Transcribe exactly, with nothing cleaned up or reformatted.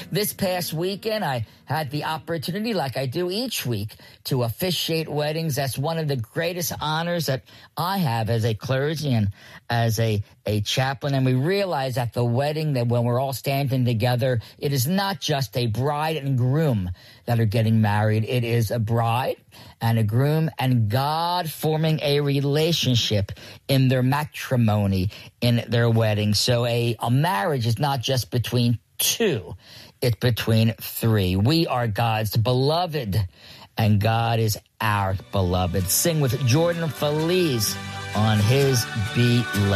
This past weekend, I had the opportunity, like I do each week, to officiate weddings. That's one of the greatest honors that I have as a clergy and as a, a chaplain. And we realize at the wedding that when we're all standing together, it is not just a bride and groom that are getting married. It is a bride and a groom and God forming a relationship in their matrimony, in their wedding. So a, a marriage is not just between two. It's between three. We are God's beloved, and God is our beloved. Sing with Jordan Feliz on his Beloved.